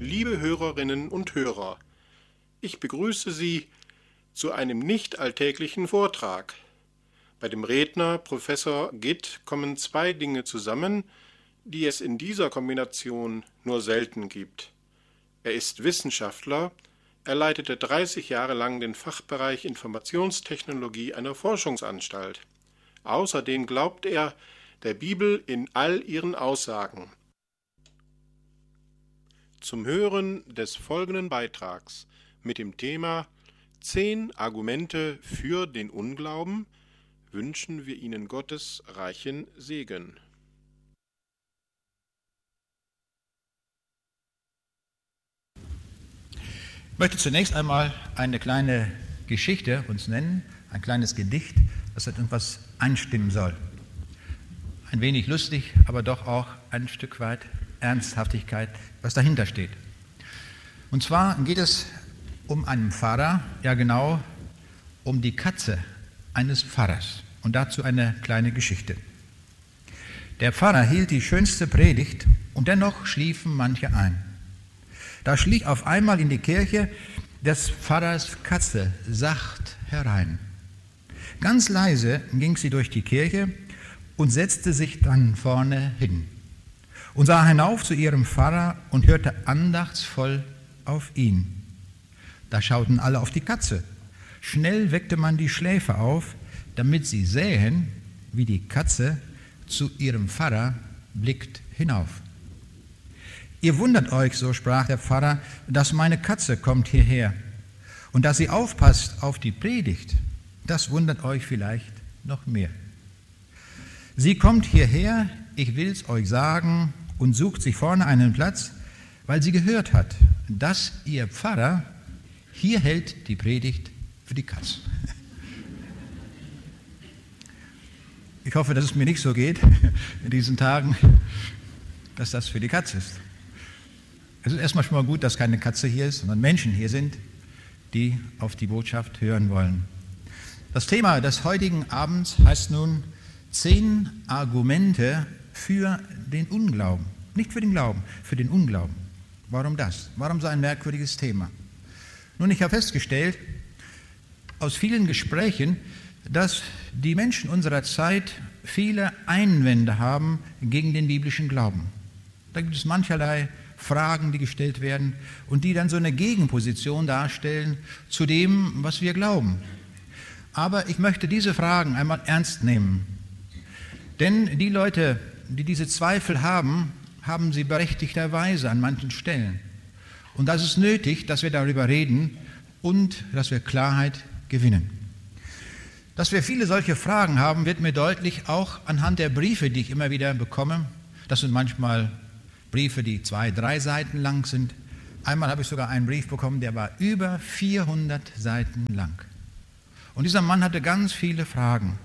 liebe Hörerinnen und Hörer, ich begrüße Sie zu einem nicht alltäglichen Vortrag. Bei dem Redner Professor Gitt kommen zwei Dinge zusammen, die es in dieser Kombination nur selten gibt. Er ist Wissenschaftler, er leitete 30 Jahre lang den Fachbereich Informationstechnologie einer Forschungsanstalt. Außerdem glaubt er der Bibel in all ihren Aussagen. Zum Hören des folgenden Beitrags mit dem Thema 10 Argumente für den Unglauben wünschen wir Ihnen Gottes reichen Segen. Ich möchte zunächst einmal eine kleine Geschichte uns nennen, ein kleines Gedicht, das etwas einstimmen soll. Ein wenig lustig, aber doch auch ein Stück weit Ernsthaftigkeit, was dahinter steht. Und zwar geht es um einen Pfarrer, ja genau um die Katze eines Pfarrers. Und dazu eine kleine Geschichte. Der Pfarrer hielt die schönste Predigt und dennoch schliefen manche ein. Da schlich auf einmal in die Kirche des Pfarrers Katze sacht herein. Ganz leise ging sie durch die Kirche und setzte sich dann vorne hin und sah hinauf zu ihrem Pfarrer und hörte andachtsvoll auf ihn. Da schauten alle auf die Katze. Schnell weckte man die Schläfer auf, damit sie sähen, wie die Katze zu ihrem Pfarrer blickt hinauf. Ihr wundert euch, so sprach der Pfarrer, dass meine Katze kommt hierher. Und dass sie aufpasst auf die Predigt, das wundert euch vielleicht noch mehr. Sie kommt hierher, ich will's euch sagen, und sucht sich vorne einen Platz, weil sie gehört hat, dass ihr Pfarrer hier hält die Predigt für die Katze. Ich hoffe, dass es mir nicht so geht in diesen Tagen, dass das für die Katze ist. Es ist erstmal schon mal gut, dass keine Katze hier ist, sondern Menschen hier sind, die auf die Botschaft hören wollen. Das Thema des heutigen Abends heißt nun 10 Argumente für den Unglauben. Nicht für den Glauben, für den Unglauben. Warum das? Warum so ein merkwürdiges Thema? Nun, ich habe festgestellt, aus vielen Gesprächen, dass die Menschen unserer Zeit viele Einwände haben gegen den biblischen Glauben. Da gibt es mancherlei Fragen, die gestellt werden und die dann so eine Gegenposition darstellen zu dem, was wir glauben. Aber ich möchte diese Fragen einmal ernst nehmen. Denn die Leute, die diese Zweifel haben, haben sie berechtigterweise an manchen Stellen. Und das ist nötig, dass wir darüber reden und dass wir Klarheit gewinnen. Dass wir viele solche Fragen haben, wird mir deutlich auch anhand der Briefe, die ich immer wieder bekomme. Das sind manchmal Briefe, die 2, 3 Seiten lang sind. Einmal habe ich sogar einen Brief bekommen, der war über 400 Seiten lang. Und dieser Mann hatte ganz viele Fragen.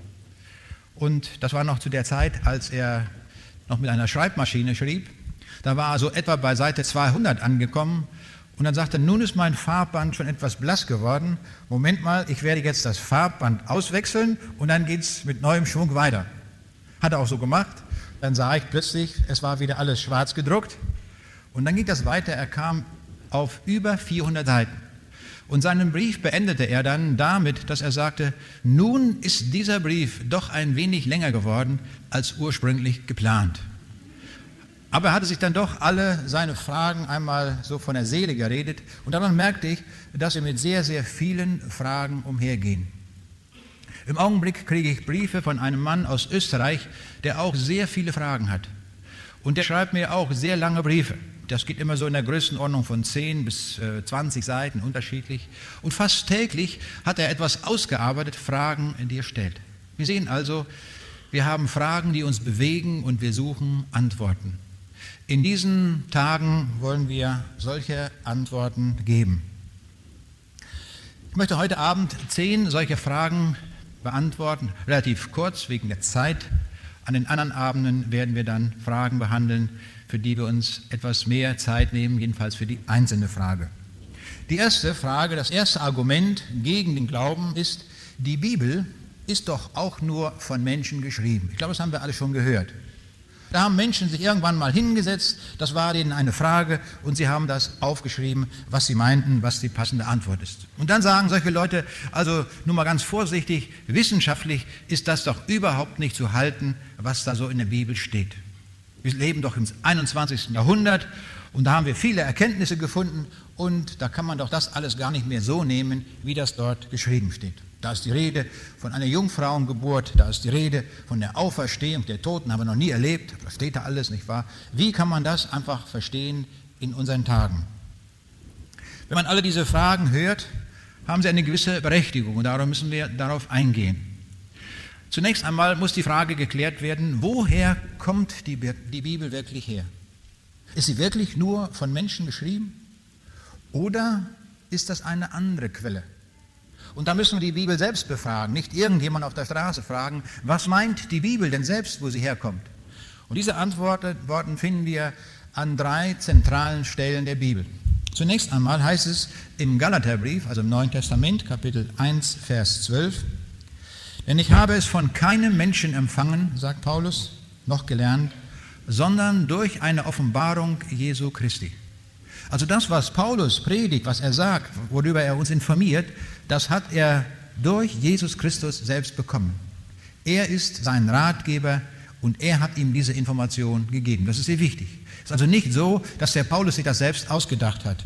Und das war noch zu der Zeit, als er noch mit einer Schreibmaschine schrieb. Da war er so etwa bei Seite 200 angekommen. Und dann sagte er, nun ist mein Farbband schon etwas blass geworden. Moment mal, ich werde jetzt das Farbband auswechseln und dann geht es mit neuem Schwung weiter. Hat er auch so gemacht. Dann sah ich plötzlich, es war wieder alles schwarz gedruckt. Und dann ging das weiter, er kam auf über 400 Seiten. Und seinen Brief beendete er dann damit, dass er sagte, nun ist dieser Brief doch ein wenig länger geworden, als ursprünglich geplant. Aber er hatte sich dann doch alle seine Fragen einmal so von der Seele geredet. Und daran merkte ich, dass wir mit sehr, sehr vielen Fragen umhergehen. Im Augenblick kriege ich Briefe von einem Mann aus Österreich, der auch sehr viele Fragen hat. Und der schreibt mir auch sehr lange Briefe. Das geht immer so in der Größenordnung von 10 bis 20 Seiten unterschiedlich. Und fast täglich hat er etwas ausgearbeitet, Fragen, die er stellt. Wir sehen also, wir haben Fragen, die uns bewegen und wir suchen Antworten. In diesen Tagen wollen wir solche Antworten geben. Ich möchte heute Abend 10 solche Fragen beantworten, relativ kurz wegen der Zeit. An den anderen Abenden werden wir dann Fragen behandeln, für die wir uns etwas mehr Zeit nehmen, jedenfalls für die einzelne Frage. Die erste Frage, das erste Argument gegen den Glauben ist, die Bibel ist doch auch nur von Menschen geschrieben. Ich glaube, das haben wir alle schon gehört. Da haben Menschen sich irgendwann mal hingesetzt, das war denen eine Frage und sie haben das aufgeschrieben, was sie meinten, was die passende Antwort ist. Und dann sagen solche Leute, also nur mal ganz vorsichtig, wissenschaftlich ist das doch überhaupt nicht zu halten, was da so in der Bibel steht. Wir leben doch im 21. Jahrhundert und da haben wir viele Erkenntnisse gefunden und da kann man doch das alles gar nicht mehr so nehmen, wie das dort geschrieben steht. Da ist die Rede von einer Jungfrauengeburt, da ist die Rede von der Auferstehung der Toten, haben wir noch nie erlebt, das steht da alles, nicht wahr? Wie kann man das einfach verstehen in unseren Tagen? Wenn man alle diese Fragen hört, haben sie eine gewisse Berechtigung und darum müssen wir darauf eingehen. Zunächst einmal muss die Frage geklärt werden, woher kommt die Bibel wirklich her? Ist sie wirklich nur von Menschen geschrieben oder ist das eine andere Quelle? Und da müssen wir die Bibel selbst befragen, nicht irgendjemand auf der Straße fragen, was meint die Bibel denn selbst, wo sie herkommt? Und diese Antworten finden wir an 3 zentralen Stellen der Bibel. Zunächst einmal heißt es im Galaterbrief, also im Neuen Testament, Kapitel 1, Vers 12, denn ich habe es von keinem Menschen empfangen, sagt Paulus, noch gelernt, sondern durch eine Offenbarung Jesu Christi. Also das, was Paulus predigt, was er sagt, worüber er uns informiert, das hat er durch Jesus Christus selbst bekommen. Er ist sein Ratgeber und er hat ihm diese Information gegeben. Das ist sehr wichtig. Es ist also nicht so, dass der Paulus sich das selbst ausgedacht hat.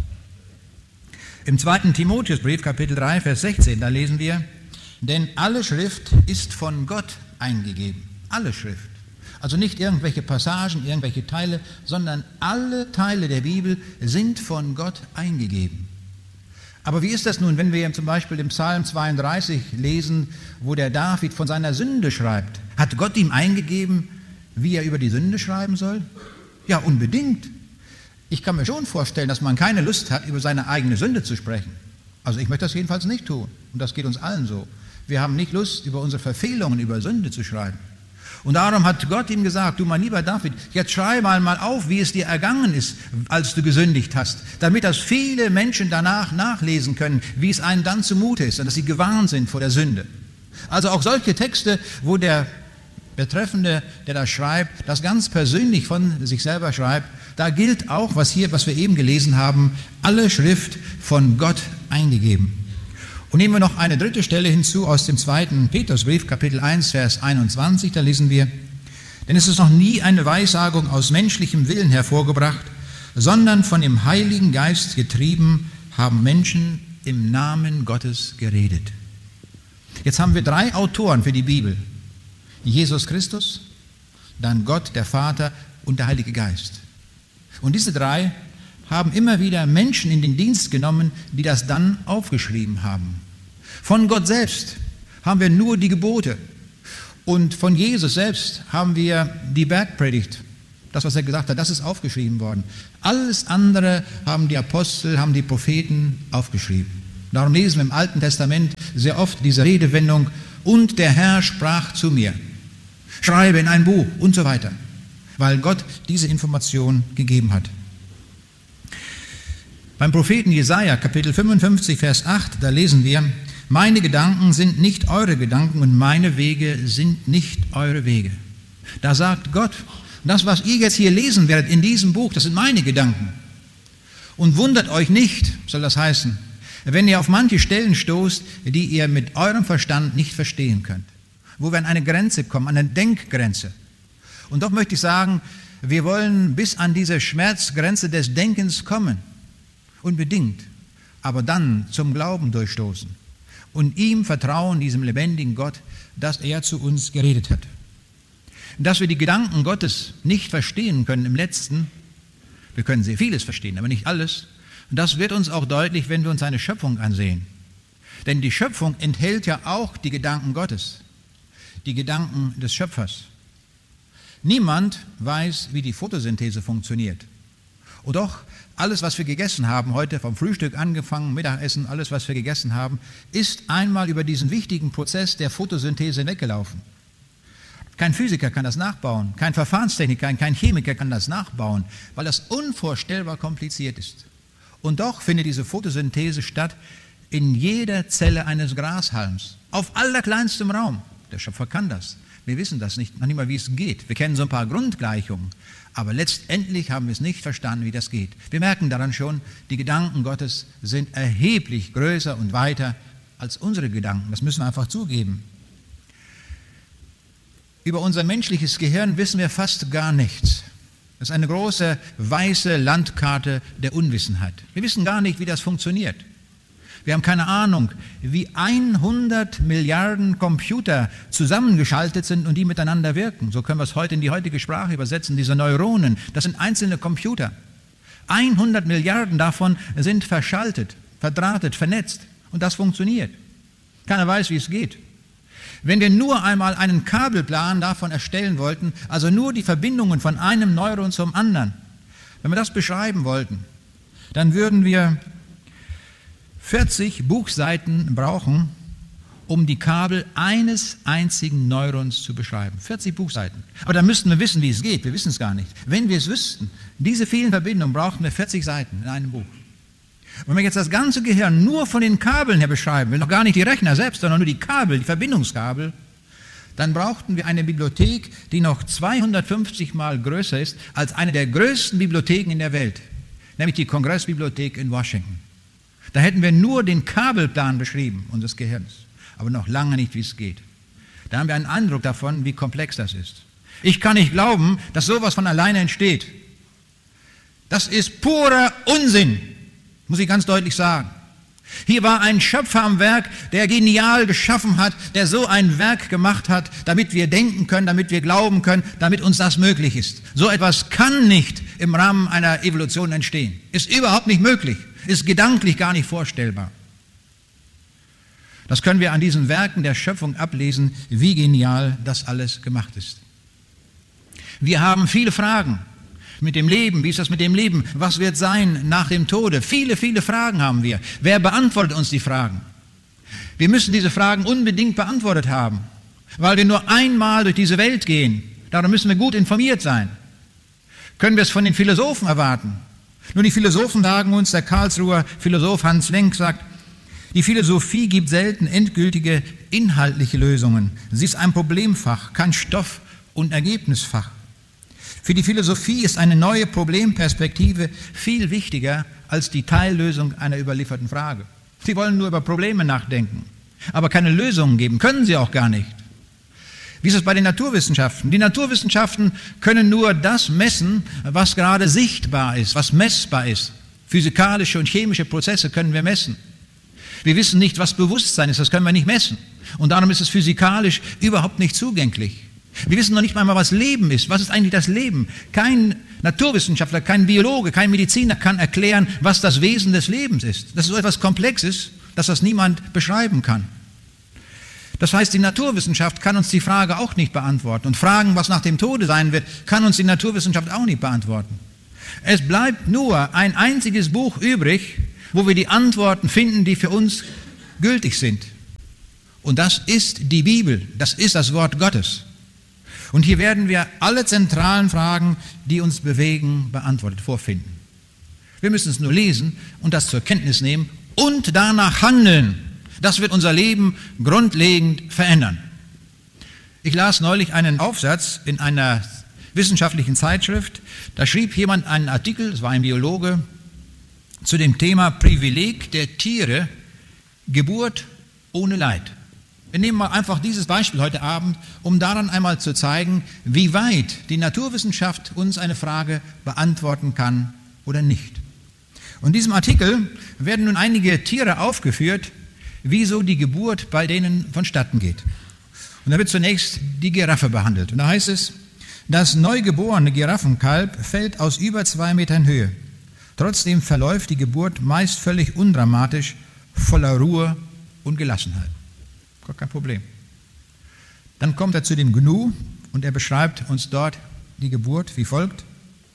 Im 2. Timotheusbrief, Kapitel 3, Vers 16, da lesen wir, denn alle Schrift ist von Gott eingegeben. Alle Schrift. Also nicht irgendwelche Passagen, irgendwelche Teile, sondern alle Teile der Bibel sind von Gott eingegeben. Aber wie ist das nun, wenn wir zum Beispiel im Psalm 32 lesen, wo der David von seiner Sünde schreibt? Hat Gott ihm eingegeben, wie er über die Sünde schreiben soll? Ja, unbedingt. Ich kann mir schon vorstellen, dass man keine Lust hat, über seine eigene Sünde zu sprechen. Also ich möchte das jedenfalls nicht tun. Und das geht uns allen so. Wir haben nicht Lust, über unsere Verfehlungen, über Sünde zu schreiben. Und darum hat Gott ihm gesagt, du mein lieber David, jetzt schreibe einmal auf, wie es dir ergangen ist, als du gesündigt hast, damit das viele Menschen danach nachlesen können, wie es einem dann zumute ist und dass sie gewarnt sind vor der Sünde. Also auch solche Texte, wo der Betreffende, der das schreibt, das ganz persönlich von sich selber schreibt, da gilt auch, was wir eben gelesen haben, alle Schrift von Gott eingegeben. Und nehmen wir noch eine 3. Stelle hinzu aus dem 2. Petrusbrief, Kapitel 1, Vers 21, da lesen wir, denn es ist noch nie eine Weissagung aus menschlichem Willen hervorgebracht, sondern von dem Heiligen Geist getrieben haben Menschen im Namen Gottes geredet. Jetzt haben wir 3 Autoren für die Bibel. Jesus Christus, dann Gott, der Vater und der Heilige Geist. Und diese 3 haben immer wieder Menschen in den Dienst genommen, die das dann aufgeschrieben haben. Von Gott selbst haben wir nur die Gebote und von Jesus selbst haben wir die Bergpredigt. Das, was er gesagt hat, das ist aufgeschrieben worden. Alles andere haben die Apostel, haben die Propheten aufgeschrieben. Darum lesen wir im Alten Testament sehr oft diese Redewendung, und der Herr sprach zu mir, schreibe in ein Buch und so weiter, weil Gott diese Information gegeben hat. Beim Propheten Jesaja, Kapitel 55, Vers 8, da lesen wir, meine Gedanken sind nicht eure Gedanken und meine Wege sind nicht eure Wege. Da sagt Gott, das, was ihr jetzt hier lesen werdet in diesem Buch, das sind meine Gedanken. Und wundert euch nicht, soll das heißen, wenn ihr auf manche Stellen stoßt, die ihr mit eurem Verstand nicht verstehen könnt. Wo wir an eine Grenze kommen, an eine Denkgrenze. Und doch möchte ich sagen, wir wollen bis an diese Schmerzgrenze des Denkens kommen. Unbedingt. Aber dann zum Glauben durchstoßen. Und ihm vertrauen, diesem lebendigen Gott, dass er zu uns geredet hat. Dass wir die Gedanken Gottes nicht verstehen können im Letzten, wir können sehr vieles verstehen, aber nicht alles. Und das wird uns auch deutlich, wenn wir uns seine Schöpfung ansehen. Denn die Schöpfung enthält ja auch die Gedanken Gottes, die Gedanken des Schöpfers. Niemand weiß, wie die Photosynthese funktioniert. Und doch, alles, was wir gegessen haben, heute vom Frühstück angefangen, Mittagessen, alles, was wir gegessen haben, ist einmal über diesen wichtigen Prozess der Photosynthese weggelaufen. Kein Physiker kann das nachbauen, kein Verfahrenstechniker, kein Chemiker kann das nachbauen, weil das unvorstellbar kompliziert ist. Und doch findet diese Photosynthese statt in jeder Zelle eines Grashalms, auf allerkleinstem Raum. Der Schöpfer kann das. Wir wissen das nicht, noch nicht mal, wie es geht. Wir kennen so ein paar Grundgleichungen, aber letztendlich haben wir es nicht verstanden, wie das geht. Wir merken daran schon, die Gedanken Gottes sind erheblich größer und weiter als unsere Gedanken. Das müssen wir einfach zugeben. Über unser menschliches Gehirn wissen wir fast gar nichts. Das ist eine große weiße Landkarte der Unwissenheit. Wir wissen gar nicht, wie das funktioniert. Wir haben keine Ahnung, wie 100 Milliarden Computer zusammengeschaltet sind und die miteinander wirken. So können wir es heute in die heutige Sprache übersetzen. Diese Neuronen, das sind einzelne Computer. 100 Milliarden davon sind verschaltet, verdrahtet, vernetzt. Und das funktioniert. Keiner weiß, wie es geht. Wenn wir nur einmal einen Kabelplan davon erstellen wollten, also nur die Verbindungen von einem Neuron zum anderen, wenn wir das beschreiben wollten, dann würden wir 40 Buchseiten brauchen, um die Kabel eines einzigen Neurons zu beschreiben. 40 Buchseiten. Aber dann müssten wir wissen, wie es geht. Wir wissen es gar nicht. Wenn wir es wüssten, diese vielen Verbindungen, brauchten wir 40 Seiten in einem Buch. Wenn wir jetzt das ganze Gehirn nur von den Kabeln her beschreiben, will noch gar nicht die Rechner selbst, sondern nur die Kabel, die Verbindungskabel, dann brauchten wir eine Bibliothek, die noch 250 Mal größer ist als eine der größten Bibliotheken in der Welt, nämlich die Kongressbibliothek in Washington. Da hätten wir nur den Kabelplan beschrieben unseres Gehirns, aber noch lange nicht, wie es geht. Da haben wir einen Eindruck davon, wie komplex das ist. Ich kann nicht glauben, dass sowas von alleine entsteht. Das ist purer Unsinn, muss ich ganz deutlich sagen. Hier war ein Schöpfer am Werk, der genial geschaffen hat, der so ein Werk gemacht hat, damit wir denken können, damit wir glauben können, damit uns das möglich ist. So etwas kann nicht im Rahmen einer Evolution entstehen. Ist überhaupt nicht möglich. Ist gedanklich gar nicht vorstellbar. Das können wir an diesen Werken der Schöpfung ablesen, wie genial das alles gemacht ist. Wir haben viele Fragen mit dem Leben. Wie ist das mit dem Leben? Was wird sein nach dem Tode? Viele, viele Fragen haben wir. Wer beantwortet uns die Fragen? Wir müssen diese Fragen unbedingt beantwortet haben, weil wir nur einmal durch diese Welt gehen. Darum müssen wir gut informiert sein. Können wir es von den Philosophen erwarten? Nun, die Philosophen sagen uns, der Karlsruher Philosoph Hans Lenk sagt, die Philosophie gibt selten endgültige inhaltliche Lösungen. Sie ist ein Problemfach, kein Stoff- und Ergebnisfach. Für die Philosophie ist eine neue Problemperspektive viel wichtiger als die Teillösung einer überlieferten Frage. Sie wollen nur über Probleme nachdenken, aber keine Lösungen geben, können sie auch gar nicht. Wie ist es bei den Naturwissenschaften? Die Naturwissenschaften können nur das messen, was gerade sichtbar ist, was messbar ist. Physikalische und chemische Prozesse können wir messen. Wir wissen nicht, was Bewusstsein ist, das können wir nicht messen. Und darum ist es physikalisch überhaupt nicht zugänglich. Wir wissen noch nicht einmal, was Leben ist. Was ist eigentlich das Leben? Kein Naturwissenschaftler, kein Biologe, kein Mediziner kann erklären, was das Wesen des Lebens ist. Das ist so etwas Komplexes, dass das niemand beschreiben kann. Das heißt, die Naturwissenschaft kann uns die Frage auch nicht beantworten. Und Fragen, was nach dem Tode sein wird, kann uns die Naturwissenschaft auch nicht beantworten. Es bleibt nur ein einziges Buch übrig, wo wir die Antworten finden, die für uns gültig sind. Und das ist die Bibel, das ist das Wort Gottes. Und hier werden wir alle zentralen Fragen, die uns bewegen, beantwortet vorfinden. Wir müssen es nur lesen und das zur Kenntnis nehmen und danach handeln. Das wird unser Leben grundlegend verändern. Ich las neulich einen Aufsatz in einer wissenschaftlichen Zeitschrift. Da schrieb jemand einen Artikel, es war ein Biologe, zu dem Thema Privileg der Tiere, Geburt ohne Leid. Wir nehmen mal einfach dieses Beispiel heute Abend, um daran einmal zu zeigen, wie weit die Naturwissenschaft uns eine Frage beantworten kann oder nicht. Und in diesem Artikel werden nun einige Tiere aufgeführt, wieso die Geburt bei denen vonstatten geht. Und da wird zunächst die Giraffe behandelt. Und da heißt es, das neugeborene Giraffenkalb fällt aus über 2 Metern Höhe. Trotzdem verläuft die Geburt meist völlig undramatisch, voller Ruhe und Gelassenheit. Gar kein Problem. Dann kommt er zu dem Gnu und er beschreibt uns dort die Geburt wie folgt.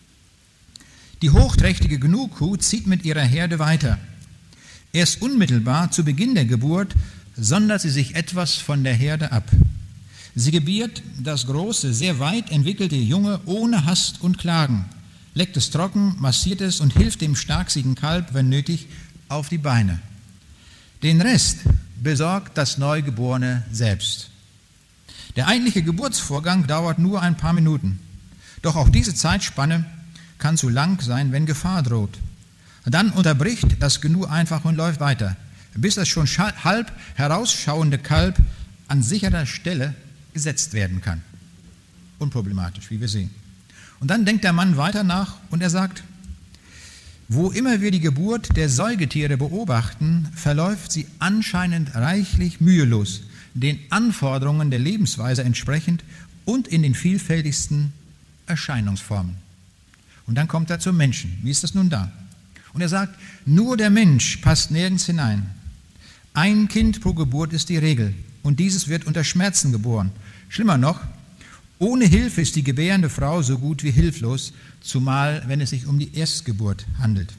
Die hochträchtige Gnu-Kuh zieht mit ihrer Herde weiter. Erst unmittelbar zu Beginn der Geburt sondert sie sich etwas von der Herde ab. Sie gebiert das große, sehr weit entwickelte Junge ohne Hast und Klagen, leckt es trocken, massiert es und hilft dem starksigen Kalb, wenn nötig, auf die Beine. Den Rest besorgt das Neugeborene selbst. Der eigentliche Geburtsvorgang dauert nur ein paar Minuten. Doch auch diese Zeitspanne kann zu lang sein, wenn Gefahr droht. Dann unterbricht das Gnu einfach und läuft weiter, bis das schon halb herausschauende Kalb an sicherer Stelle gesetzt werden kann. Unproblematisch, wie wir sehen. Und dann denkt der Mann weiter nach und er sagt, wo immer wir die Geburt der Säugetiere beobachten, verläuft sie anscheinend reichlich mühelos, den Anforderungen der Lebensweise entsprechend und in den vielfältigsten Erscheinungsformen. Und dann kommt er zum Menschen. Wie ist das nun da? Und er sagt, nur der Mensch passt nirgends hinein. Ein Kind pro Geburt ist die Regel und dieses wird unter Schmerzen geboren. Schlimmer noch, ohne Hilfe ist die gebärende Frau so gut wie hilflos, zumal wenn es sich um die Erstgeburt handelt.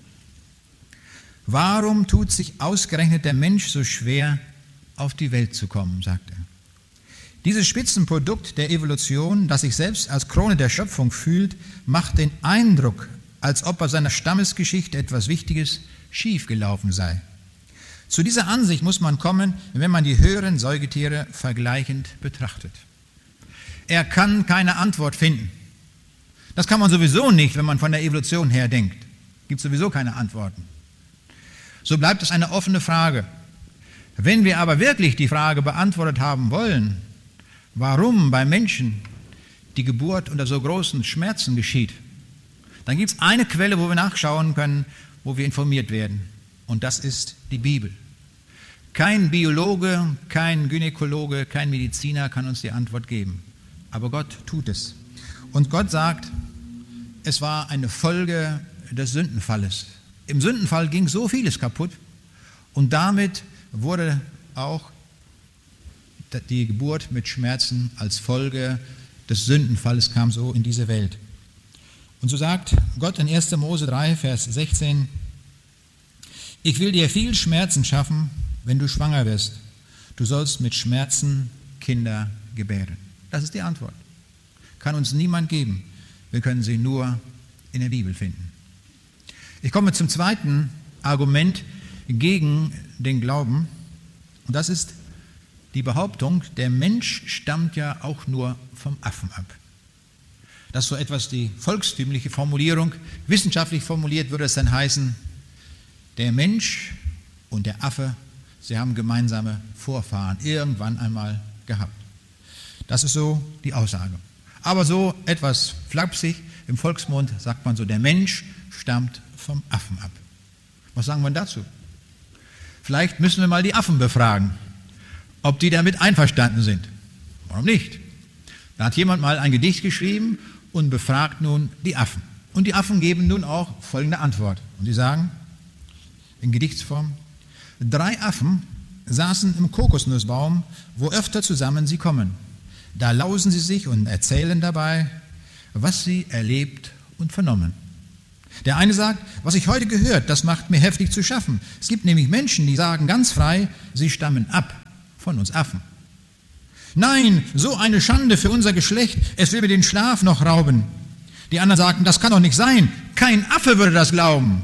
Warum tut sich ausgerechnet der Mensch so schwer, auf die Welt zu kommen, sagt er. Dieses Spitzenprodukt der Evolution, das sich selbst als Krone der Schöpfung fühlt, macht den Eindruck, als ob bei seiner Stammesgeschichte etwas Wichtiges schiefgelaufen sei. Zu dieser Ansicht muss man kommen, wenn man die höheren Säugetiere vergleichend betrachtet. Er kann keine Antwort finden. Das kann man sowieso nicht, wenn man von der Evolution her denkt. Es gibt sowieso keine Antworten. So bleibt es eine offene Frage. Wenn wir aber wirklich die Frage beantwortet haben wollen, warum bei Menschen die Geburt unter so großen Schmerzen geschieht, dann gibt es eine Quelle, wo wir nachschauen können, wo wir informiert werden. Und das ist die Bibel. Kein Biologe, kein Gynäkologe, kein Mediziner kann uns die Antwort geben. Aber Gott tut es. Und Gott sagt, es war eine Folge des Sündenfalles. Im Sündenfall ging so vieles kaputt und damit wurde auch die Geburt mit Schmerzen als Folge des Sündenfalles kam so in diese Welt. Und so sagt Gott in 1. Mose 3, Vers 16, ich will dir viel Schmerzen schaffen, wenn du schwanger wirst. Du sollst mit Schmerzen Kinder gebären. Das ist die Antwort. Kann uns niemand geben. Wir können sie nur in der Bibel finden. Ich komme zum zweiten Argument gegen den Glauben. Und das ist die Behauptung, der Mensch stammt ja auch nur vom Affen ab. Das ist so etwas die volkstümliche Formulierung. Wissenschaftlich formuliert würde es dann heißen, der Mensch und der Affe, sie haben gemeinsame Vorfahren irgendwann einmal gehabt. Das ist so die Aussage. Aber so etwas flapsig im Volksmund sagt man so, der Mensch stammt vom Affen ab. Was sagen wir dazu? Vielleicht müssen wir mal die Affen befragen, ob die damit einverstanden sind. Warum nicht? Da hat jemand mal ein Gedicht geschrieben und befragt nun die Affen. Und die Affen geben nun auch folgende Antwort. Und sie sagen in Gedichtsform, 3 Affen saßen im Kokosnussbaum, wo öfter zusammen sie kommen. Da lausen sie sich und erzählen dabei, was sie erlebt und vernommen. Der eine sagt, was ich heute gehört, das macht mir heftig zu schaffen. Es gibt nämlich Menschen, die sagen ganz frei, sie stammen ab von uns Affen. Nein, so eine Schande für unser Geschlecht, es will mir den Schlaf noch rauben. Die anderen sagten, das kann doch nicht sein, kein Affe würde das glauben.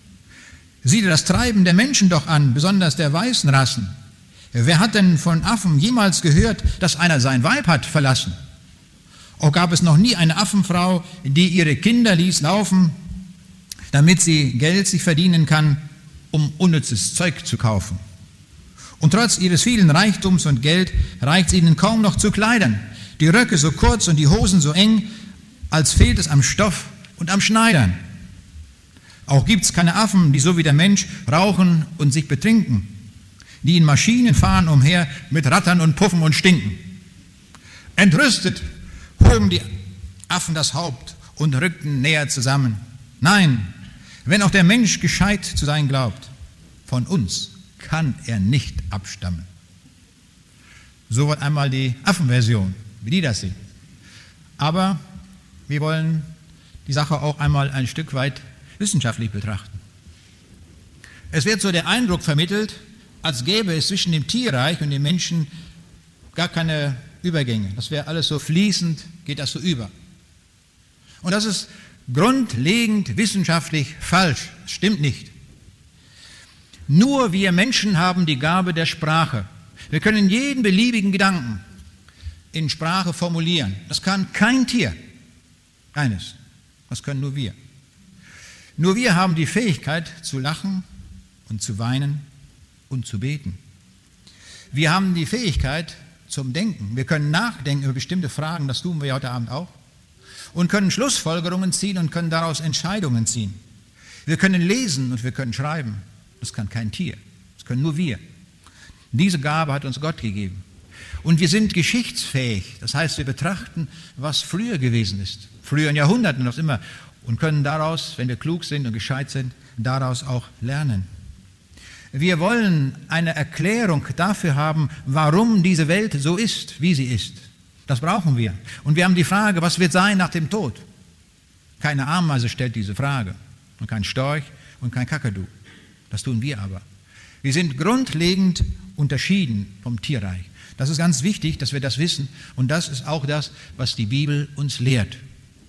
Sieh dir das Treiben der Menschen doch an, besonders der weißen Rassen. Wer hat denn von Affen jemals gehört, dass einer sein Weib hat verlassen? Auch gab es noch nie eine Affenfrau, die ihre Kinder ließ laufen, damit sie Geld sich verdienen kann, um unnützes Zeug zu kaufen. Und trotz ihres vielen Reichtums und Geld reicht es ihnen kaum noch zu Kleidern. Die Röcke so kurz und die Hosen so eng, als fehlt es am Stoff und am Schneidern. Auch gibt es keine Affen, die so wie der Mensch rauchen und sich betrinken, die in Maschinen fahren umher mit Rattern und Puffen und Stinken. Entrüstet hoben die Affen das Haupt und rückten näher zusammen. Nein, wenn auch der Mensch gescheit zu sein glaubt, von uns kann er nicht abstammen. So wird einmal die Affenversion, wie die das sehen. Aber wir wollen die Sache auch einmal ein Stück weit wissenschaftlich betrachten. Es wird so der Eindruck vermittelt, als gäbe es zwischen dem Tierreich und dem Menschen gar keine Übergänge. Das wäre alles so fließend, geht das so über. Und das ist grundlegend wissenschaftlich falsch. Das stimmt nicht. Nur wir Menschen haben die Gabe der Sprache. Wir können jeden beliebigen Gedanken in Sprache formulieren. Das kann kein Tier. Keines. Das können nur wir. Nur wir haben die Fähigkeit zu lachen und zu weinen und zu beten. Wir haben die Fähigkeit zum Denken. Wir können nachdenken über bestimmte Fragen, das tun wir heute Abend auch, und können Schlussfolgerungen ziehen und können daraus Entscheidungen ziehen. Wir können lesen und wir können schreiben. Das kann kein Tier. Das können nur wir. Diese Gabe hat uns Gott gegeben. Und wir sind geschichtsfähig. Das heißt, wir betrachten, was früher gewesen ist. Früher in Jahrhunderten noch immer. Und können daraus, wenn wir klug sind und gescheit sind, daraus auch lernen. Wir wollen eine Erklärung dafür haben, warum diese Welt so ist, wie sie ist. Das brauchen wir. Und wir haben die Frage, was wird sein nach dem Tod? Keine Ameise stellt diese Frage. Und kein Storch und kein Kakadu. Das tun wir aber. Wir sind grundlegend unterschieden vom Tierreich. Das ist ganz wichtig, dass wir das wissen. Und das ist auch das, was die Bibel uns lehrt.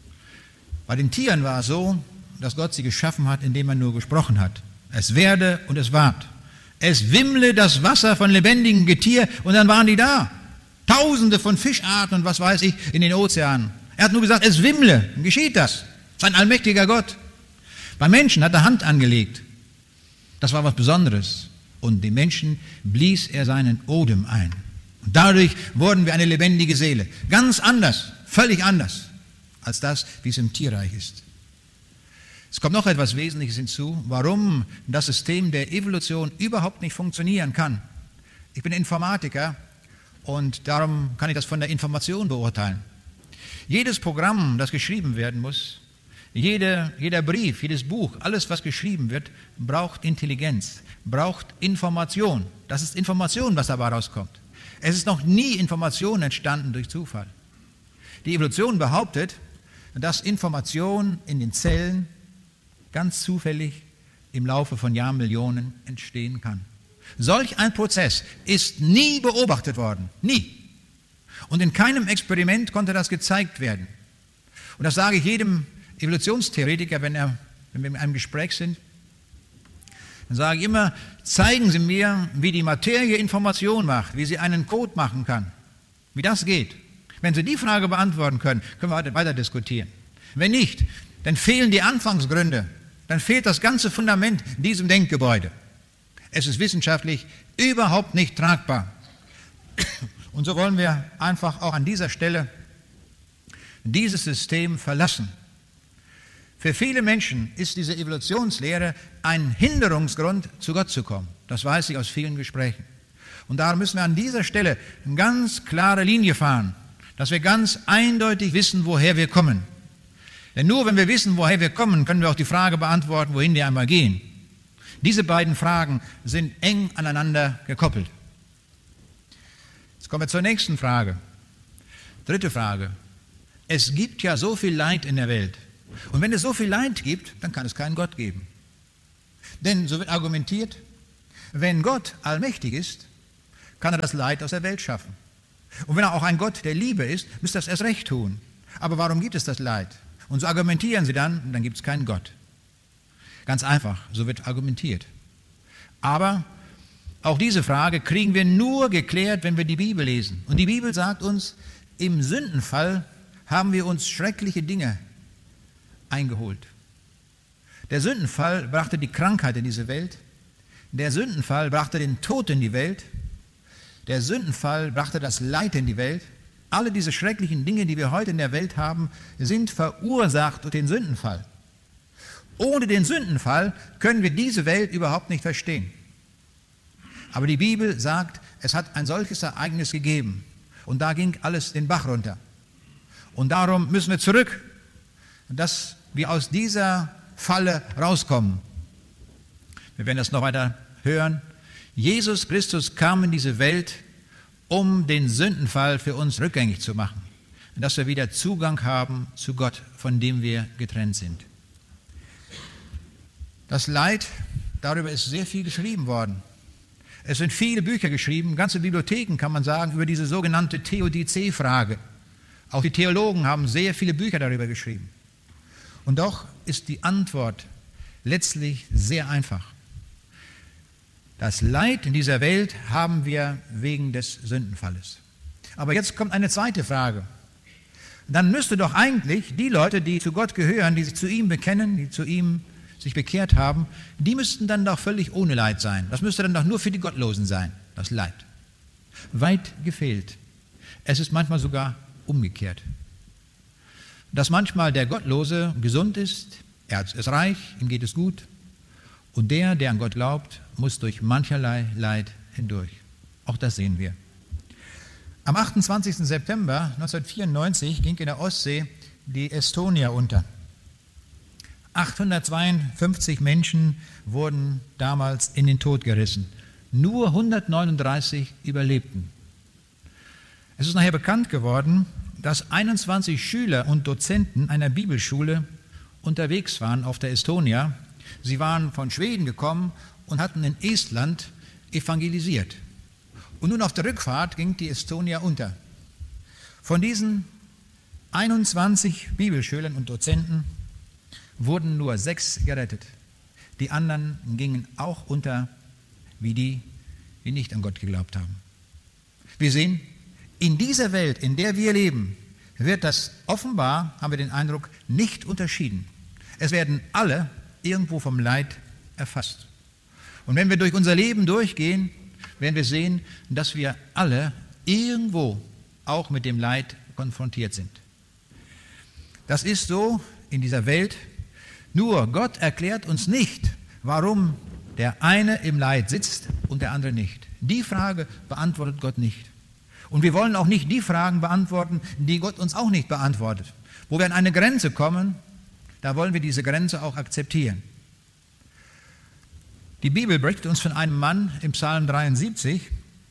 Bei den Tieren war es so, dass Gott sie geschaffen hat, indem er nur gesprochen hat. Es werde und es ward. Es wimmle das Wasser von lebendigem Getier und dann waren die da. Tausende von Fischarten und was weiß ich in den Ozeanen. Er hat nur gesagt, es wimmle. Dann geschieht das. Das ist ein allmächtiger Gott. Beim Menschen hat er Hand angelegt. Das war was Besonderes. Und dem Menschen blies er seinen Odem ein. Und dadurch wurden wir eine lebendige Seele. Ganz anders, völlig anders, als das, wie es im Tierreich ist. Es kommt noch etwas Wesentliches hinzu, warum das System der Evolution überhaupt nicht funktionieren kann. Ich bin Informatiker und darum kann ich das von der Information beurteilen. Jedes Programm, das geschrieben werden muss, jeder Brief, jedes Buch, alles, was geschrieben wird, braucht Intelligenz, braucht Information. Das ist Information, was dabei rauskommt. Es ist noch nie Information entstanden durch Zufall. Die Evolution behauptet, dass Information in den Zellen ganz zufällig im Laufe von Jahrmillionen entstehen kann. Solch ein Prozess ist nie beobachtet worden, nie. Und in keinem Experiment konnte das gezeigt werden. Und das sage ich jedem Evolutionstheoretiker, wenn wir in einem Gespräch sind, dann sage ich immer, zeigen Sie mir, wie die Materie Information macht, wie sie einen Code machen kann, wie das geht. Wenn Sie die Frage beantworten können, können wir weiter diskutieren. Wenn nicht, dann fehlen die Anfangsgründe, dann fehlt das ganze Fundament diesem Denkgebäude. Es ist wissenschaftlich überhaupt nicht tragbar. Und so wollen wir einfach auch an dieser Stelle dieses System verlassen. Für viele Menschen ist diese Evolutionslehre ein Hinderungsgrund, zu Gott zu kommen. Das weiß ich aus vielen Gesprächen. Und darum müssen wir an dieser Stelle eine ganz klare Linie fahren, dass wir ganz eindeutig wissen, woher wir kommen. Denn nur wenn wir wissen, woher wir kommen, können wir auch die Frage beantworten, wohin wir einmal gehen. Diese beiden Fragen sind eng aneinander gekoppelt. Jetzt kommen wir zur nächsten Frage. Dritte Frage. Es gibt ja so viel Leid in der Welt. Und wenn es so viel Leid gibt, dann kann es keinen Gott geben. Denn, so wird argumentiert, wenn Gott allmächtig ist, kann er das Leid aus der Welt schaffen. Und wenn er auch ein Gott der Liebe ist, müsste er das erst recht tun. Aber warum gibt es das Leid? Und so argumentieren sie dann gibt es keinen Gott. Ganz einfach, so wird argumentiert. Aber auch diese Frage kriegen wir nur geklärt, wenn wir die Bibel lesen. Und die Bibel sagt uns, im Sündenfall haben wir uns schreckliche Dinge eingeholt. Der Sündenfall brachte die Krankheit in diese Welt. Der Sündenfall brachte den Tod in die Welt. Der Sündenfall brachte das Leid in die Welt. Alle diese schrecklichen Dinge, die wir heute in der Welt haben, sind verursacht durch den Sündenfall. Ohne den Sündenfall können wir diese Welt überhaupt nicht verstehen. Aber die Bibel sagt, es hat ein solches Ereignis gegeben. Und da ging alles den Bach runter. Und darum müssen wir zurück, dass wir aus dieser Falle rauskommen. Wir werden das noch weiter hören. Jesus Christus kam in diese Welt, um den Sündenfall für uns rückgängig zu machen. Dass wir wieder Zugang haben zu Gott, von dem wir getrennt sind. Das Leid, darüber ist sehr viel geschrieben worden. Es sind viele Bücher geschrieben, ganze Bibliotheken kann man sagen, über diese sogenannte Theodizee-Frage. Auch die Theologen haben sehr viele Bücher darüber geschrieben. Und doch ist die Antwort letztlich sehr einfach. Das Leid in dieser Welt haben wir wegen des Sündenfalles. Aber jetzt kommt eine zweite Frage. Dann müsste doch eigentlich die Leute, die zu Gott gehören, die sich zu ihm bekennen, die zu ihm sich bekehrt haben, die müssten dann doch völlig ohne Leid sein. Das müsste dann doch nur für die Gottlosen sein, das Leid. Weit gefehlt. Es ist manchmal sogar umgekehrt. Dass manchmal der Gottlose gesund ist, er ist reich, ihm geht es gut, und der an Gott glaubt, muss durch mancherlei Leid hindurch. Auch das sehen wir. Am 28. September 1994 ging in der Ostsee die Estonia unter. 852 Menschen wurden damals in den Tod gerissen. Nur 139 überlebten. Es ist nachher bekannt geworden, dass 21 Schüler und Dozenten einer Bibelschule unterwegs waren auf der Estonia. Sie waren von Schweden gekommen und hatten in Estland evangelisiert. Und nun auf der Rückfahrt ging die Estonia unter. Von diesen 21 Bibelschülern und Dozenten wurden nur 6 gerettet. Die anderen gingen auch unter, wie die, die nicht an Gott geglaubt haben. Wir sehen, in dieser Welt, in der wir leben, wird das offenbar, haben wir den Eindruck, nicht unterschieden. Es werden alle irgendwo vom Leid erfasst. Und wenn wir durch unser Leben durchgehen, werden wir sehen, dass wir alle irgendwo auch mit dem Leid konfrontiert sind. Das ist so in dieser Welt. Nur Gott erklärt uns nicht, warum der eine im Leid sitzt und der andere nicht. Die Frage beantwortet Gott nicht. Und wir wollen auch nicht die Fragen beantworten, die Gott uns auch nicht beantwortet. Wo wir an eine Grenze kommen, da wollen wir diese Grenze auch akzeptieren. Die Bibel berichtet uns von einem Mann im Psalm 73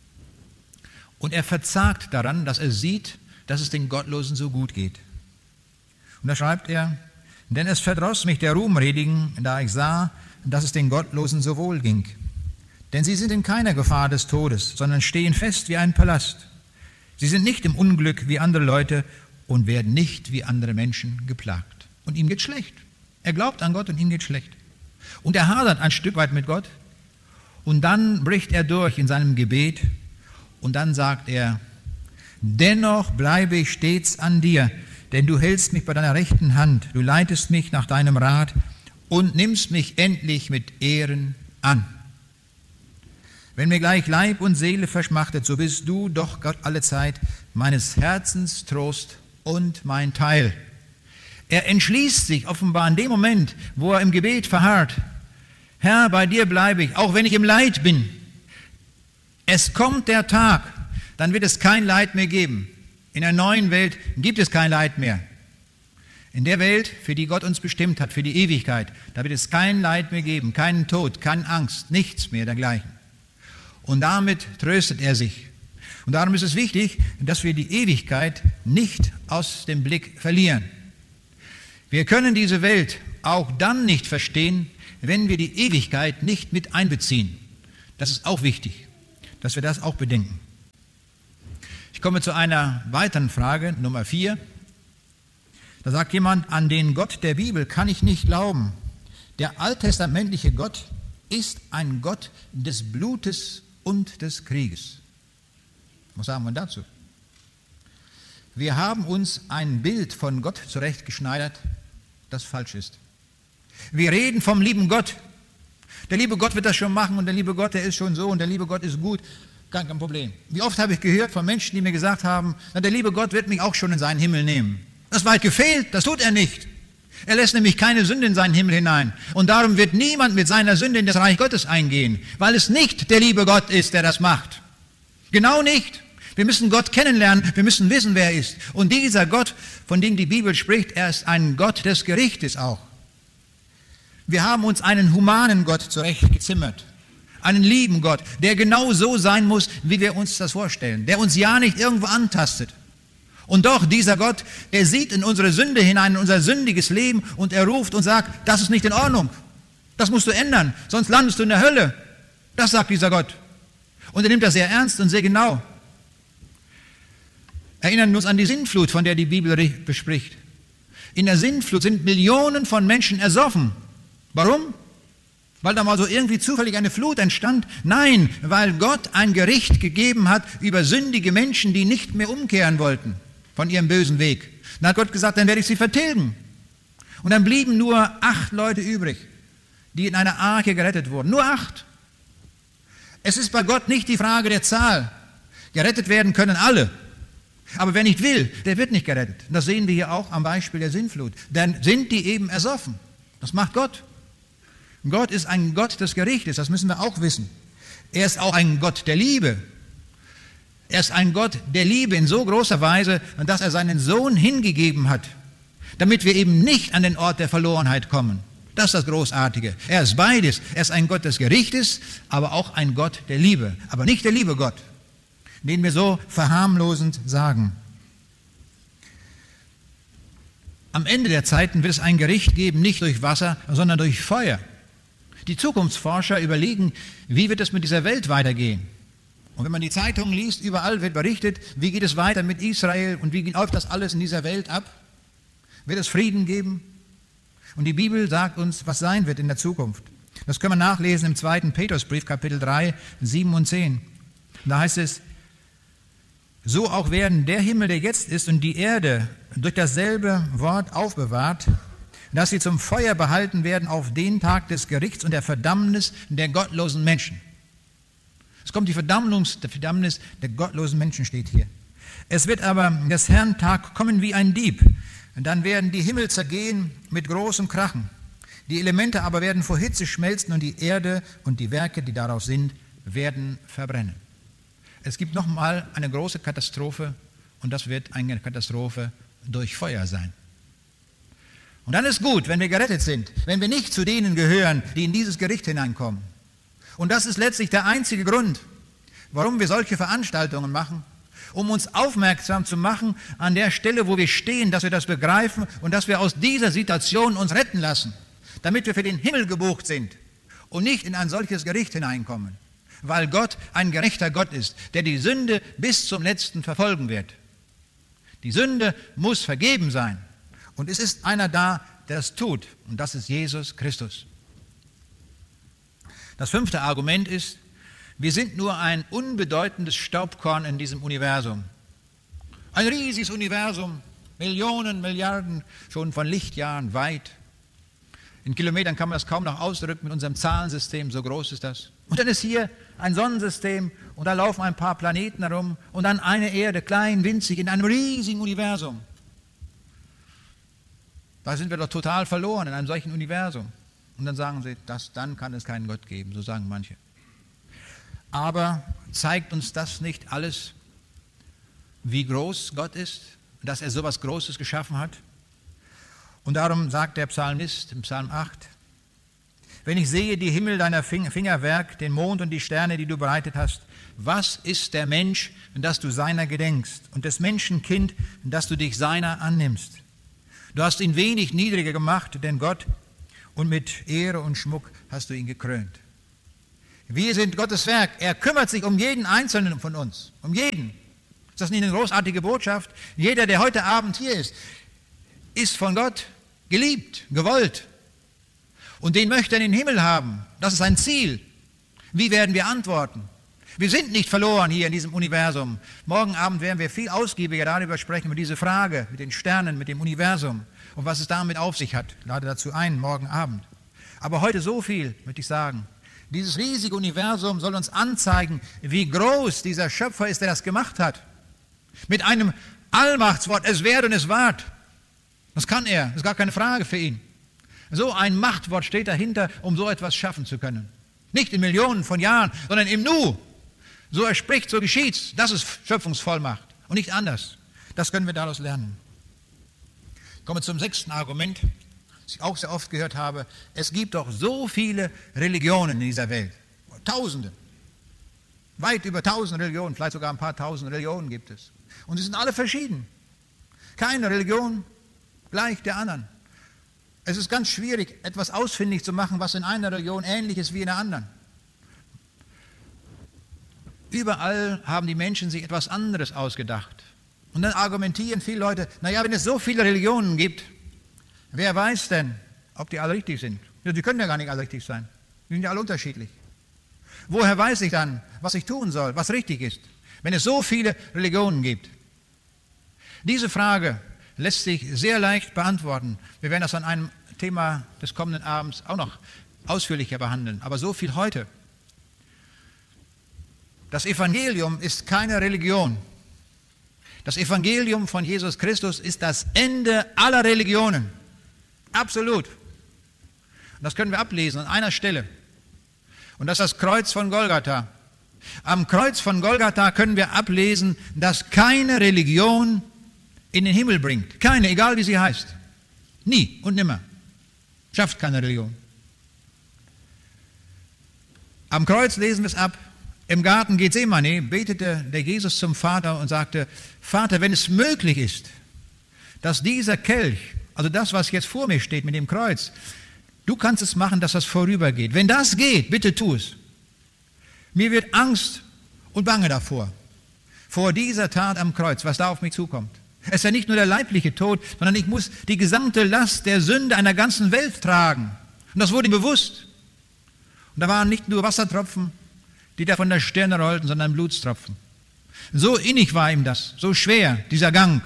und er verzagt daran, dass er sieht, dass es den Gottlosen so gut geht. Und da schreibt er, denn es verdross mich der Ruhmredigen, da ich sah, dass es den Gottlosen so wohl ging. Denn sie sind in keiner Gefahr des Todes, sondern stehen fest wie ein Palast. Sie sind nicht im Unglück wie andere Leute und werden nicht wie andere Menschen geplagt. Und ihm geht schlecht. Er glaubt an Gott und ihm geht schlecht. Und er hadert ein Stück weit mit Gott und dann bricht er durch in seinem Gebet und dann sagt er, dennoch bleibe ich stets an dir, denn du hältst mich bei deiner rechten Hand, du leitest mich nach deinem Rat und nimmst mich endlich mit Ehren an. Wenn mir gleich Leib und Seele verschmachtet, so bist du doch Gott allezeit meines Herzens Trost und mein Teil. Er entschließt sich offenbar in dem Moment, wo er im Gebet verharrt, Herr, bei dir bleibe ich, auch wenn ich im Leid bin. Es kommt der Tag, dann wird es kein Leid mehr geben. In der neuen Welt gibt es kein Leid mehr. In der Welt, für die Gott uns bestimmt hat, für die Ewigkeit, da wird es kein Leid mehr geben, keinen Tod, keine Angst, nichts mehr dergleichen. Und damit tröstet er sich. Und darum ist es wichtig, dass wir die Ewigkeit nicht aus dem Blick verlieren. Wir können diese Welt auch dann nicht verstehen, wenn wir die Ewigkeit nicht mit einbeziehen. Das ist auch wichtig, dass wir das auch bedenken. Ich komme zu einer weiteren Frage, Nummer 4. Da sagt jemand, an den Gott der Bibel kann ich nicht glauben. Der alttestamentliche Gott ist ein Gott des Blutes und des Krieges. Was sagen wir dazu? Wir haben uns ein Bild von Gott zurechtgeschneidert, das falsch ist. Wir reden vom lieben Gott. Der liebe Gott wird das schon machen und der liebe Gott, der ist schon so und der liebe Gott ist gut. Kein Problem. Wie oft habe ich gehört von Menschen, die mir gesagt haben, na, der liebe Gott wird mich auch schon in seinen Himmel nehmen. Das ist weit gefehlt, das tut er nicht. Er lässt nämlich keine Sünde in seinen Himmel hinein. Und darum wird niemand mit seiner Sünde in das Reich Gottes eingehen, weil es nicht der liebe Gott ist, der das macht. Genau nicht. Wir müssen Gott kennenlernen, wir müssen wissen, wer er ist. Und dieser Gott, von dem die Bibel spricht, er ist ein Gott des Gerichtes auch. Wir haben uns einen humanen Gott zurechtgezimmert, einen lieben Gott, der genau so sein muss, wie wir uns das vorstellen, der uns ja nicht irgendwo antastet. Und doch, dieser Gott, er sieht in unsere Sünde hinein, in unser sündiges Leben und er ruft und sagt, das ist nicht in Ordnung, das musst du ändern, sonst landest du in der Hölle. Das sagt dieser Gott. Und er nimmt das sehr ernst und sehr genau. Erinnern wir uns an die Sintflut, von der die Bibel bespricht. In der Sintflut sind Millionen von Menschen ersoffen. Warum? Weil da mal so irgendwie zufällig eine Flut entstand? Nein, weil Gott ein Gericht gegeben hat über sündige Menschen, die nicht mehr umkehren wollten von ihrem bösen Weg. Dann hat Gott gesagt, dann werde ich sie vertilgen. Und dann blieben nur 8 Leute übrig, die in einer Arche gerettet wurden. Nur 8. Es ist bei Gott nicht die Frage der Zahl. Gerettet werden können alle. Aber wer nicht will, der wird nicht gerettet. Und das sehen wir hier auch am Beispiel der Sintflut. Dann sind die eben ersoffen. Das macht Gott. Gott ist ein Gott des Gerichtes, das müssen wir auch wissen. Er ist auch ein Gott der Liebe. Er ist ein Gott der Liebe in so großer Weise, dass er seinen Sohn hingegeben hat, damit wir eben nicht an den Ort der Verlorenheit kommen. Das ist das Großartige. Er ist beides. Er ist ein Gott des Gerichtes, aber auch ein Gott der Liebe. Aber nicht der liebe Gott, den wir so verharmlosend sagen. Am Ende der Zeiten wird es ein Gericht geben, nicht durch Wasser, sondern durch Feuer. Die Zukunftsforscher überlegen, wie wird es mit dieser Welt weitergehen? Und wenn man die Zeitungen liest, überall wird berichtet, wie geht es weiter mit Israel und wie läuft das alles in dieser Welt ab? Wird es Frieden geben? Und die Bibel sagt uns, was sein wird in der Zukunft. Das können wir nachlesen im 2. Petrusbrief, Kapitel 3, 7 und 10. Da heißt es, so auch werden der Himmel, der jetzt ist, und die Erde durch dasselbe Wort aufbewahrt, dass sie zum Feuer behalten werden auf den Tag des Gerichts und der Verdammnis der gottlosen Menschen. Es kommt die Verdammnis der gottlosen Menschen, steht hier. Es wird aber des Herrn Tag kommen wie ein Dieb. Dann werden die Himmel zergehen mit großem Krachen. Die Elemente aber werden vor Hitze schmelzen und die Erde und die Werke, die darauf sind, werden verbrennen. Es gibt nochmal eine große Katastrophe und das wird eine Katastrophe durch Feuer sein. Und dann ist gut, wenn wir gerettet sind, wenn wir nicht zu denen gehören, die in dieses Gericht hineinkommen. Und das ist letztlich der einzige Grund, warum wir solche Veranstaltungen machen, um uns aufmerksam zu machen an der Stelle, wo wir stehen, dass wir das begreifen und dass wir aus dieser Situation uns retten lassen, damit wir für den Himmel gebucht sind und nicht in ein solches Gericht hineinkommen, weil Gott ein gerechter Gott ist, der die Sünde bis zum Letzten verfolgen wird. Die Sünde muss vergeben sein. Und es ist einer da, der es tut, und das ist Jesus Christus. Das 5. Argument ist, wir sind nur ein unbedeutendes Staubkorn in diesem Universum. Ein riesiges Universum, Millionen, Milliarden, schon von Lichtjahren weit. In Kilometern kann man das kaum noch ausdrücken mit unserem Zahlensystem, so groß ist das. Und dann ist hier ein Sonnensystem und da laufen ein paar Planeten herum und dann eine Erde, klein, winzig, in einem riesigen Universum. Da sind wir doch total verloren in einem solchen Universum. Und dann sagen sie, dann kann es keinen Gott geben, so sagen manche. Aber zeigt uns das nicht alles, wie groß Gott ist, dass er so etwas Großes geschaffen hat? Und darum sagt der Psalmist im Psalm 8, wenn ich sehe die Himmel deiner Fingerwerk, den Mond und die Sterne, die du bereitet hast, was ist der Mensch, dass du seiner gedenkst, und des Menschenkind, dass du dich seiner annimmst? Du hast ihn wenig niedriger gemacht, denn Gott, und mit Ehre und Schmuck hast du ihn gekrönt. Wir sind Gottes Werk. Er kümmert sich um jeden Einzelnen von uns. Um jeden. Ist das nicht eine großartige Botschaft? Jeder, der heute Abend hier ist von Gott geliebt, gewollt. Und den möchte er in den Himmel haben. Das ist sein Ziel. Wie werden wir antworten? Wir sind nicht verloren hier in diesem Universum. Morgen Abend werden wir viel ausgiebiger darüber sprechen, über diese Frage mit den Sternen, mit dem Universum und was es damit auf sich hat. Ich lade dazu ein, morgen Abend. Aber heute so viel, möchte ich sagen. Dieses riesige Universum soll uns anzeigen, wie groß dieser Schöpfer ist, der das gemacht hat. Mit einem Allmachtswort, es wert und es ward. Das kann er, das ist gar keine Frage für ihn. So ein Machtwort steht dahinter, um so etwas schaffen zu können. Nicht in Millionen von Jahren, sondern im Nu. So er spricht, so geschieht's. Das ist Schöpfungsvollmacht und nicht anders. Das können wir daraus lernen. Ich komme zum 6. Argument, das ich auch sehr oft gehört habe. Es gibt doch so viele Religionen in dieser Welt. Tausende. Weit über 1000 Religionen, vielleicht sogar ein paar tausend Religionen gibt es. Und sie sind alle verschieden. Keine Religion gleich der anderen. Es ist ganz schwierig, etwas ausfindig zu machen, was in einer Religion ähnlich ist wie in der anderen. Überall haben die Menschen sich etwas anderes ausgedacht. Und dann argumentieren viele Leute, naja, wenn es so viele Religionen gibt, wer weiß denn, ob die alle richtig sind? Ja, die können ja gar nicht alle richtig sein. Die sind ja alle unterschiedlich. Woher weiß ich dann, was ich tun soll, was richtig ist, wenn es so viele Religionen gibt? Diese Frage lässt sich sehr leicht beantworten. Wir werden das an einem Thema des kommenden Abends auch noch ausführlicher behandeln. Aber so viel heute. Das Evangelium ist keine Religion. Das Evangelium von Jesus Christus ist das Ende aller Religionen. Absolut. Und das können wir ablesen an einer Stelle. Und das ist das Kreuz von Golgatha. Am Kreuz von Golgatha können wir ablesen, dass keine Religion in den Himmel bringt. Keine, egal wie sie heißt. Nie und nimmer. Schafft keine Religion. Am Kreuz lesen wir es ab. Im Garten Gethsemane betete der Jesus zum Vater und sagte, Vater, wenn es möglich ist, dass dieser Kelch, also das, was jetzt vor mir steht mit dem Kreuz, du kannst es machen, dass das vorübergeht. Wenn das geht, bitte tu es. Mir wird Angst und Bange davor, vor dieser Tat am Kreuz, was da auf mich zukommt. Es ist ja nicht nur der leibliche Tod, sondern ich muss die gesamte Last der Sünde einer ganzen Welt tragen. Und das wurde ihm bewusst. Und da waren nicht nur Wassertropfen, die da von der Stirne rollten, sondern Blutstropfen. So innig war ihm das, so schwer, dieser Gang.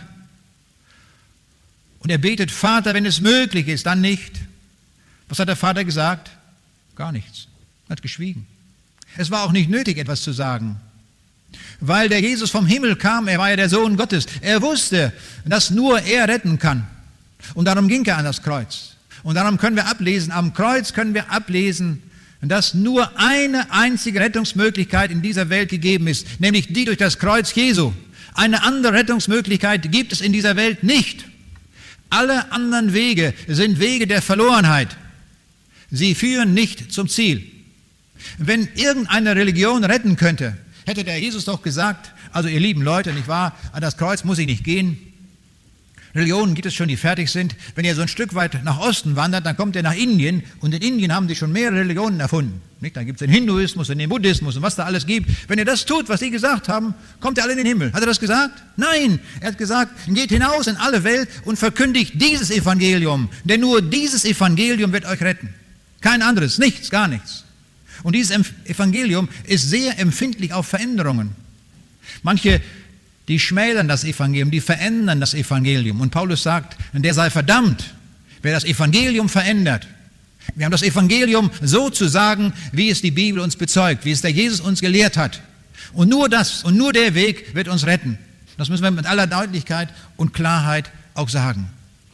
Und er betet, Vater, wenn es möglich ist, dann nicht. Was hat der Vater gesagt? Gar nichts. Er hat geschwiegen. Es war auch nicht nötig, etwas zu sagen. Weil der Jesus vom Himmel kam, er war ja der Sohn Gottes. Er wusste, dass nur er retten kann. Und darum ging er an das Kreuz. Und darum können wir ablesen, am Kreuz können wir ablesen, dass nur eine einzige Rettungsmöglichkeit in dieser Welt gegeben ist, nämlich die durch das Kreuz Jesu. Eine andere Rettungsmöglichkeit gibt es in dieser Welt nicht. Alle anderen Wege sind Wege der Verlorenheit. Sie führen nicht zum Ziel. Wenn irgendeine Religion retten könnte, hätte der Jesus doch gesagt, also ihr lieben Leute, nicht wahr, an das Kreuz muss ich nicht gehen. Religionen gibt es schon, die fertig sind. Wenn ihr so ein Stück weit nach Osten wandert, dann kommt ihr nach Indien und in Indien haben die schon mehrere Religionen erfunden. Nicht? Dann gibt es den Hinduismus und den Buddhismus und was da alles gibt. Wenn ihr das tut, was sie gesagt haben, kommt ihr alle in den Himmel. Hat er das gesagt? Nein, er hat gesagt, geht hinaus in alle Welt und verkündigt dieses Evangelium, denn nur dieses Evangelium wird euch retten. Kein anderes, nichts, gar nichts. Und dieses Evangelium ist sehr empfindlich auf Veränderungen. Manche, die schmälern das Evangelium, die verändern das Evangelium. Und Paulus sagt, der sei verdammt, wer das Evangelium verändert. Wir haben das Evangelium so zu sagen, wie es die Bibel uns bezeugt, wie es der Jesus uns gelehrt hat. Und nur das und nur der Weg wird uns retten. Das müssen wir mit aller Deutlichkeit und Klarheit auch sagen.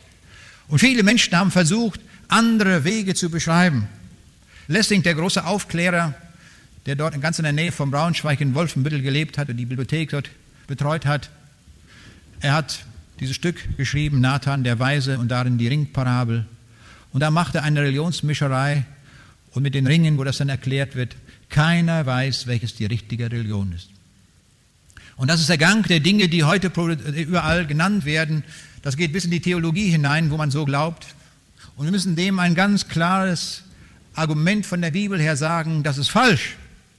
Und viele Menschen haben versucht, andere Wege zu beschreiben. Lessing, der große Aufklärer, der dort ganz in der Nähe von Braunschweig in Wolfenbüttel gelebt hat und die Bibliothek dort betreut hat, er hat dieses Stück geschrieben, Nathan der Weise, und darin die Ringparabel. Und da macht er eine Religionsmischerei und mit den Ringen, wo das dann erklärt wird, keiner weiß, welches die richtige Religion ist. Und das ist der Gang der Dinge, die heute überall genannt werden. Das geht bis in die Theologie hinein, wo man so glaubt. Und wir müssen dem ein ganz klares Argument von der Bibel her sagen, das ist falsch.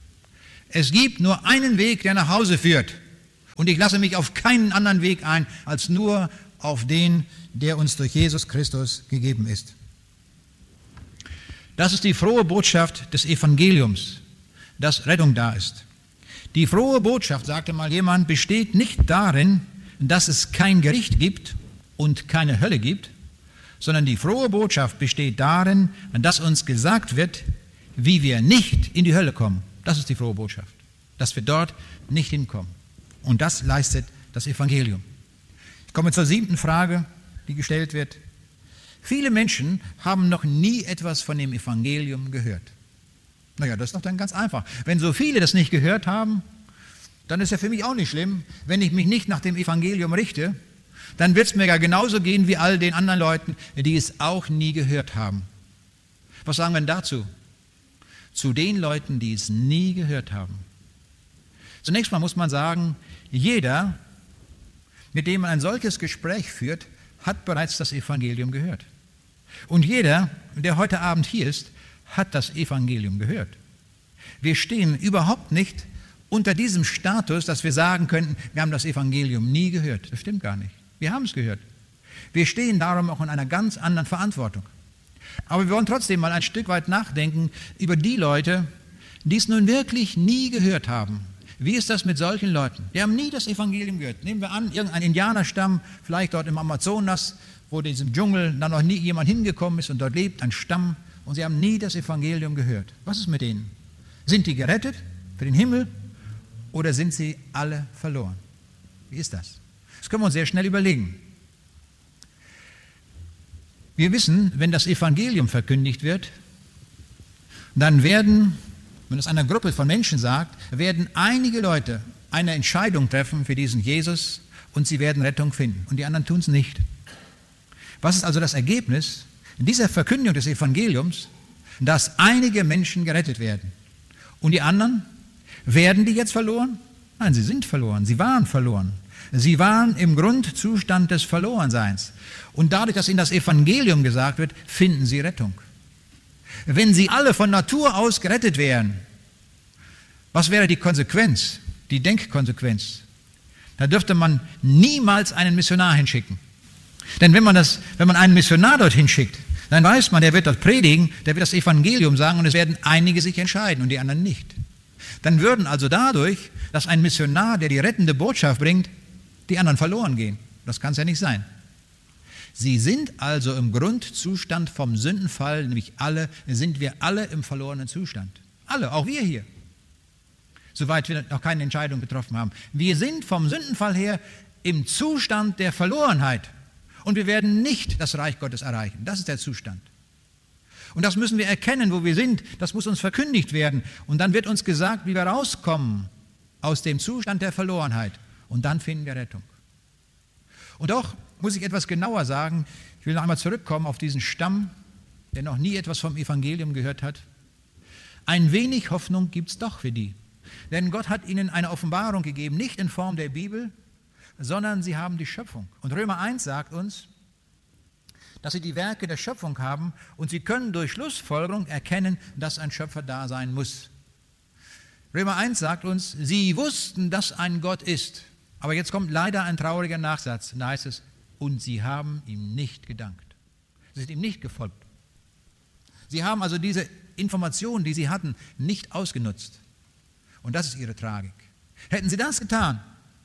Es gibt nur einen Weg, der nach Hause führt. Und ich lasse mich auf keinen anderen Weg ein, als nur auf den, der uns durch Jesus Christus gegeben ist. Das ist die frohe Botschaft des Evangeliums, dass Rettung da ist. Die frohe Botschaft, sagte mal jemand, besteht nicht darin, dass es kein Gericht gibt und keine Hölle gibt, sondern die frohe Botschaft besteht darin, dass uns gesagt wird, wie wir nicht in die Hölle kommen. Das ist die frohe Botschaft, dass wir dort nicht hinkommen. Und das leistet das Evangelium. Ich komme zur 7. Frage, die gestellt wird. Viele Menschen haben noch nie etwas von dem Evangelium gehört. Naja, das ist doch dann ganz einfach. Wenn so viele das nicht gehört haben, dann ist ja für mich auch nicht schlimm, wenn ich mich nicht nach dem Evangelium richte, dann wird es mir ja genauso gehen wie all den anderen Leuten, die es auch nie gehört haben. Was sagen wir denn dazu? Zu den Leuten, die es nie gehört haben. Zunächst mal muss man sagen, jeder, mit dem man ein solches Gespräch führt, hat bereits das Evangelium gehört. Und jeder, der heute Abend hier ist, hat das Evangelium gehört. Wir stehen überhaupt nicht unter diesem Status, dass wir sagen könnten, wir haben das Evangelium nie gehört. Das stimmt gar nicht. Wir haben es gehört. Wir stehen darum auch in einer ganz anderen Verantwortung. Aber wir wollen trotzdem mal ein Stück weit nachdenken über die Leute, die es nun wirklich nie gehört haben. Wie ist das mit solchen Leuten? Die haben nie das Evangelium gehört. Nehmen wir an, irgendein Indianerstamm, vielleicht dort im Amazonas, wo in diesem Dschungel dann noch nie jemand hingekommen ist und dort lebt ein Stamm und sie haben nie das Evangelium gehört. Was ist mit denen? Sind die gerettet für den Himmel oder sind sie alle verloren? Wie ist das? Das können wir uns sehr schnell überlegen. Wir wissen, wenn das Evangelium verkündigt wird, dann werden, wenn es einer Gruppe von Menschen sagt, werden einige Leute eine Entscheidung treffen für diesen Jesus und sie werden Rettung finden und die anderen tun es nicht. Was ist also das Ergebnis in dieser Verkündigung des Evangeliums? Dass einige Menschen gerettet werden. Und die anderen, werden die jetzt verloren? Nein, sie sind verloren, sie waren verloren. Sie waren im Grundzustand des Verlorenseins. Und dadurch, dass ihnen das Evangelium gesagt wird, finden sie Rettung. Wenn sie alle von Natur aus gerettet wären, was wäre die Konsequenz, die Denkkonsequenz? Da dürfte man niemals einen Missionar hinschicken. Denn wenn man einen Missionar dorthin schickt, dann weiß man, der wird dort predigen, der wird das Evangelium sagen und es werden einige sich entscheiden und die anderen nicht. Dann würden also dadurch, dass ein Missionar, der die rettende Botschaft bringt, die anderen verloren gehen. Das kann es ja nicht sein. Sie sind also im Grundzustand vom Sündenfall, nämlich sind wir alle im verlorenen Zustand. Alle, auch wir hier. Soweit wir noch keine Entscheidung getroffen haben. Wir sind vom Sündenfall her im Zustand der Verlorenheit. Und wir werden nicht das Reich Gottes erreichen. Das ist der Zustand. Und das müssen wir erkennen, wo wir sind. Das muss uns verkündigt werden. Und dann wird uns gesagt, wie wir rauskommen aus dem Zustand der Verlorenheit. Und dann finden wir Rettung. Und doch muss ich etwas genauer sagen. Ich will noch einmal zurückkommen auf diesen Stamm, der noch nie etwas vom Evangelium gehört hat. Ein wenig Hoffnung gibt es doch für die. Denn Gott hat ihnen eine Offenbarung gegeben, nicht in Form der Bibel, sondern sie haben die Schöpfung. Und Römer 1 sagt uns, dass sie die Werke der Schöpfung haben und sie können durch Schlussfolgerung erkennen, dass ein Schöpfer da sein muss. Römer 1 sagt uns, sie wussten, dass ein Gott ist. Aber jetzt kommt leider ein trauriger Nachsatz. Da heißt es, und sie haben ihm nicht gedankt. Sie sind ihm nicht gefolgt. Sie haben also diese Informationen, die sie hatten, nicht ausgenutzt. Und das ist ihre Tragik. Hätten sie das getan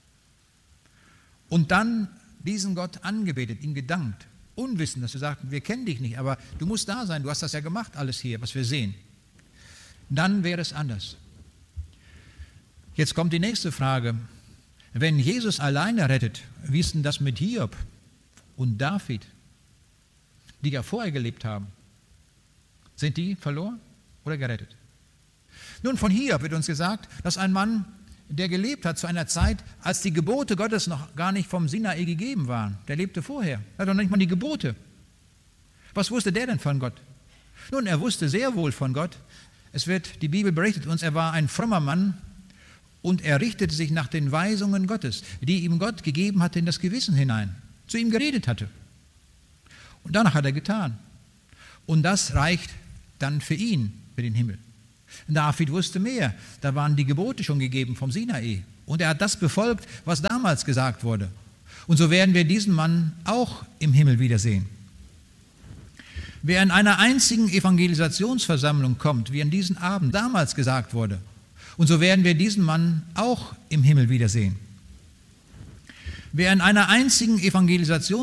und dann diesen Gott angebetet, ihm gedankt, unwissend, dass sie sagten, wir kennen dich nicht, aber du musst da sein, du hast das ja gemacht, alles hier, was wir sehen, dann wäre es anders. Jetzt kommt die nächste Frage. Wenn Jesus alleine rettet, wie ist denn das mit Hiob und David, die ja vorher gelebt haben? Sind die verloren oder gerettet? Nun, von Hiob wird uns gesagt, dass ein Mann, der gelebt hat zu einer Zeit, als die Gebote Gottes noch gar nicht vom Sinai gegeben waren. Der lebte vorher, er hat noch nicht mal die Gebote. Was wusste der denn von Gott? Nun, er wusste sehr wohl von Gott. Die Bibel berichtet uns, er war ein frommer Mann und er richtete sich nach den Weisungen Gottes, die ihm Gott gegeben hatte in das Gewissen hinein, zu ihm geredet hatte. Und danach hat er getan. Und das reicht dann für ihn, für den Himmel. David wusste mehr, da waren die Gebote schon gegeben vom Sinai und er hat das befolgt, was damals gesagt wurde. Und so werden wir diesen Mann auch im Himmel wiedersehen. Wer in einer einzigen Evangelisationsversammlung kommt, wie an diesem Abend damals gesagt wurde, und so werden wir diesen Mann auch im Himmel wiedersehen. Wer in einer einzigen Evangelisationsversammlung